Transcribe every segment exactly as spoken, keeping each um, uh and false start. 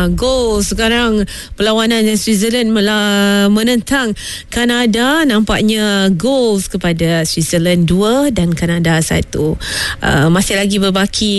uh, gol sekarang perlawanan Switzerland mela- menentang Kanada. Nampaknya gol kepada Switzerland dua dan Kanada satu. Uh, masih lagi berbaki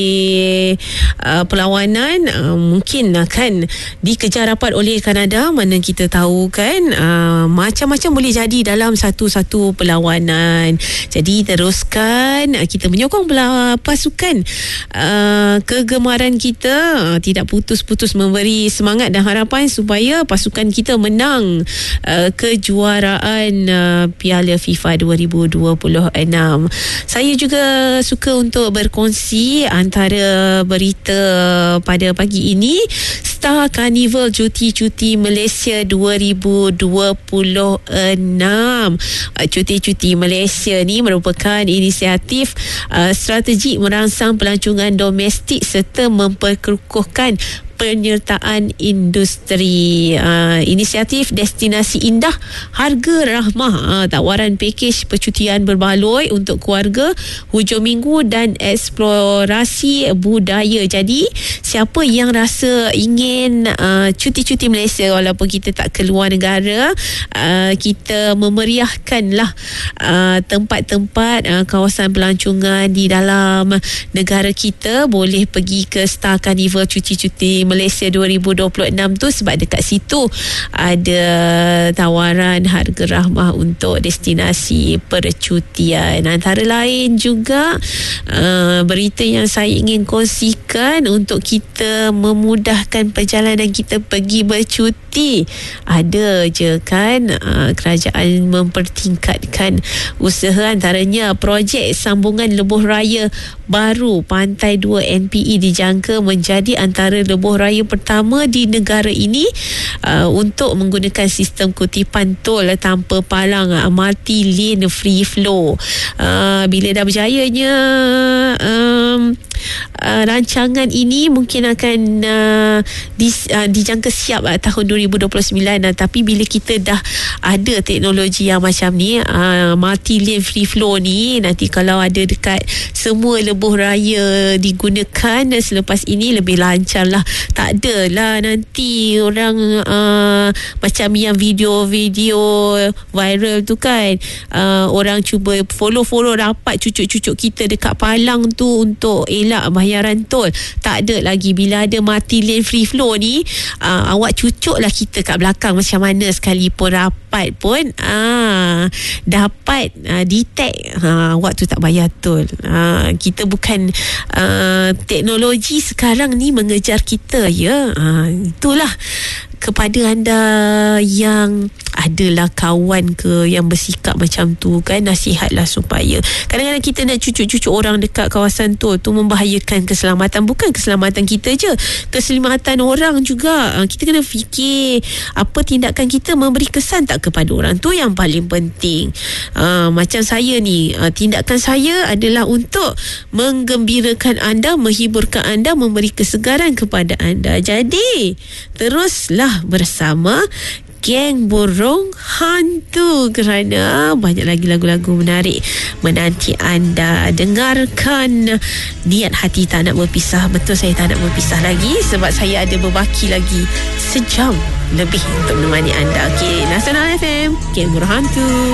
uh, perlawanan, uh, mungkin akan dikejar rapat oleh Kanada, mana kita tahu kan uh, macam-macam boleh jadi dalam satu-satu perlawanan. Jadi teruskan uh, kita menyokong pela- pasukan uh, kegemaran kita, uh, tidak putus-putus memberi semangat dan harapan supaya pasukan kita menang uh, kejuaraan uh, Piala FIFA dua ribu dua puluh enam. Saya juga suka untuk berkongsi antara berita pada pagi ini. Star Carnival Cuti-Cuti Malaysia dua ribu dua puluh enam. Uh, Cuti-Cuti Malaysia ni merupakan inisiatif uh, strategik merangsang pelancongan domestik serta memperkukuhkan penyertaan industri. Uh, inisiatif destinasi indah harga rahmah, uh, tawaran pakej percutian berbaloi untuk keluarga, hujung minggu dan eksplorasi budaya. Jadi siapa yang rasa ingin uh, cuti-cuti Malaysia walaupun kita tak keluar negara, uh, kita memeriahkanlah uh, tempat-tempat uh, kawasan pelancongan di dalam negara kita, boleh pergi ke Star Carnival Cuti-Cuti Malaysia dua ribu dua puluh enam tu, sebab dekat situ ada tawaran harga rahmah untuk destinasi percutian. Antara lain juga uh, berita yang saya ingin kongsikan untuk kita memudahkan perjalanan kita pergi bercuti. Ada je kan uh, kerajaan mempertingkatkan usaha, antaranya projek sambungan lebuh raya baru Pantai dua N P E dijangka menjadi antara lebuh raya pertama di negara ini uh, untuk menggunakan sistem kutipan tol tanpa palang, uh, multi lane free flow. Uh, bila dah berjayanya um, uh, rancangan ini mungkin akan uh, di, uh, dijangka siap uh, tahun dua ribu dua puluh sembilan. Uh, tapi bila kita dah ada teknologi yang macam ni, uh, multi lane free flow ni, nanti kalau ada dekat semua lebuh raya digunakan selepas ini, lebih lancar lah. Tak adalah nanti orang uh, macam yang video-video viral tu kan, uh, orang cuba follow-follow rapat cucuk-cucuk kita dekat palang tu untuk elak bayaran tol. Tak ada lagi. Bila ada multi lane free flow ni, uh, awak cucuk lah kita kat belakang macam mana sekalipun rapat pun uh, dapat uh, detect uh, awak tu tak bayar tol. Uh, kita bukan uh, teknologi sekarang ni mengejar kita ya. Uh, itulah kepada anda yang adalah kawan ke yang bersikap macam tu kan, nasihatlah supaya kadang-kadang kita nak cucuk-cucuk orang dekat kawasan tu tu membahayakan keselamatan. Bukan keselamatan kita je, keselamatan orang juga. Kita kena fikir apa tindakan kita memberi kesan tak kepada orang, tu yang paling penting. uh, macam saya ni, uh, tindakan saya adalah untuk menggembirakan anda, menghiburkan anda, memberi kesegaran kepada anda. Jadi teruslah bersama Geng Burung Hantu kerana banyak lagi lagu-lagu menarik menanti anda. Dengarkan Niat Hati Tak Nak Berpisah. Betul, saya tak nak berpisah lagi sebab saya ada berbaki lagi sejam lebih untuk menemani anda. Okey, Nasional F M, Geng Burung Hantu.